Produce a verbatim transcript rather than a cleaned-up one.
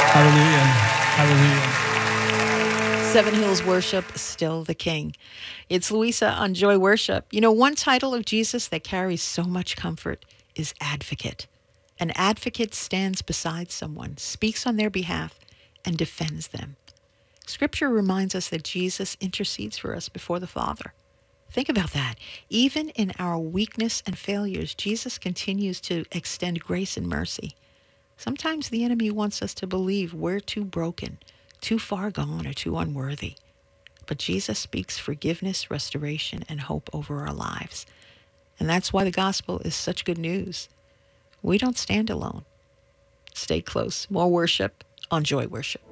Hallelujah. Hallelujah. Seven Hills Worship, Still the King. It's Louisa on Joy Worship. You know, one title of Jesus that carries so much comfort is Advocate. An advocate stands beside someone, speaks on their behalf, and defends them. Scripture reminds us that Jesus intercedes for us before the Father. Think about that. Even in our weakness and failures, Jesus continues to extend grace and mercy. Sometimes the enemy wants us to believe we're too broken, too far gone, or too unworthy. But Jesus speaks forgiveness, restoration, and hope over our lives. And that's why the gospel is such good news. We don't stand alone. Stay close. More worship on Joy Worship.